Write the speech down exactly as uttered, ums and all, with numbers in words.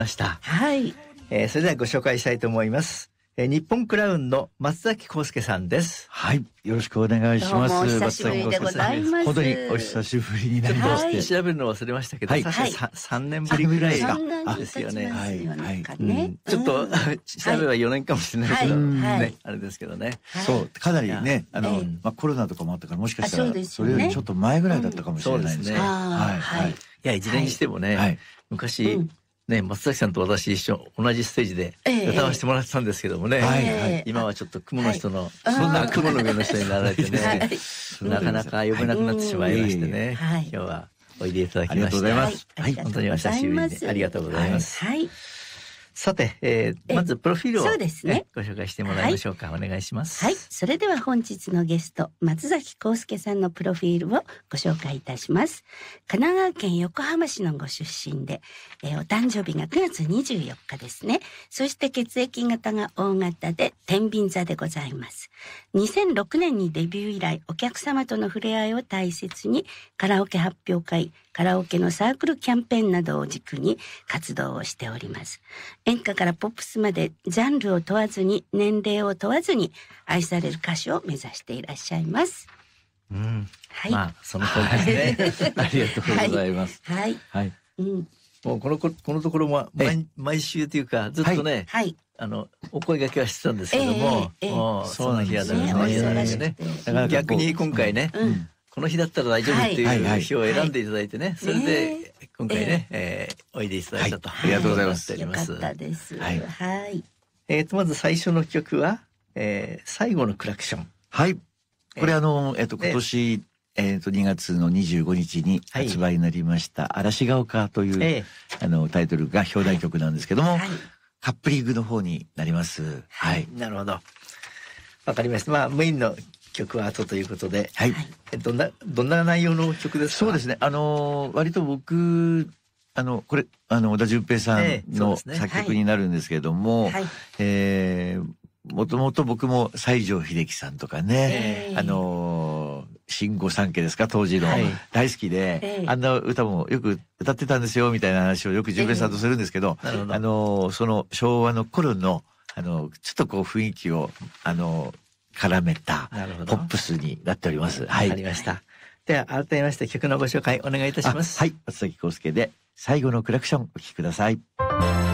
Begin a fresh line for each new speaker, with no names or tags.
ました。
はい、
えー、それではご紹介したいと思います。えー、日本クラウンの松崎康介さんです。
はい、よろしくお願いします。
どうもお久しぶりでございます。
本当にお久しぶりになりまして、
はい、調べるの忘れましたけど、
はい、
確かに 3, 3年ぶりぐらいですよね。
はい、はい、
うん、ちょっと、うん、調べればよねんかもしれないけど、はいねはい、あれですけどね、
はい、そうかなりね、あの、えーまあ、コロナとかもあったから、もしかしたら そ,、ね、それよりちょっと前ぐらいだったかもしれないですね。
うん、はいはい、いやいずれにしてもね、はい、昔、うんね、松崎さんと私一緒同じステージで歌わせてもらってたんですけどもね、えー、今はちょっと雲の人の、はい、そんな雲の上の人になられてね、はい、なかなか呼べなくなってしまいましてね、はい、今日はおいでいただきまして、ありがとうございます、はい、本当にお久しぶりでありがとうございます。はいはい、さて、えー、まずプロフィールを、ね、ご紹介してもらいましょうか、はい、お願いします。
はい、それでは本日のゲスト松崎康介さんのプロフィールをご紹介いたします。神奈川県横浜市のご出身で、えー、お誕生日がくがつにじゅうよっかですね。そして血液型が O 型で天秤座でございます。にせんろくねんにデビュー以来お客様との触れ合いを大切にカラオケ発表会、カラオケのサークルキャンペーンなどを軸に活動をしております。演歌からポップスまでジャンルを問わずに年齢を問わずに愛される歌手を目指していらっしゃいます。
うん、はい、まあその通りですね。ありがとうございます。
はい、はい、うん、
もうこのこのところも毎毎週というかずっとね、はい、あのお声掛けはしてたんですけども、えーえー、もうその日はだからね、ね、逆に今回ね、うん、この日だったら大丈夫っていう日を選んでいただいてね、はい、それで今回ね、えーえー、おいでいただいたと、はい、
ありがとうございます。
よかったです。はい、はい、
えーとまず最初の曲は、えー、最後のクラクション。
はい、これあのえっ、ー、と今年、えー、えーとにがつのにじゅうごにちに発売になりました「はい、嵐が丘」という、えー、あのタイトルが表題曲なんですけども、はい、カップリングの方になります。
はい、はい、なるほど、わかりました。まあメインの曲は後ということで、はい、えどんなどんな内容の曲ですか？
そうですね、あの割と僕あのこれあの小田純平さんの作曲になるんですけれども、はいはい、えーもともと僕も西城秀樹さんとかね、えー、あの新御三家ですか当時の、はい、大好きで、えー、あんな歌もよく歌ってたんですよみたいな話をよく純平さんとするんですけど、えー、あのその昭和の頃のあのちょっとこう雰囲気をあの絡めたポップスになっております。
はい、わかりました。では改めまして曲のご紹介お願いいたします。
はい、松崎康介で最後のクラクションお聴きください。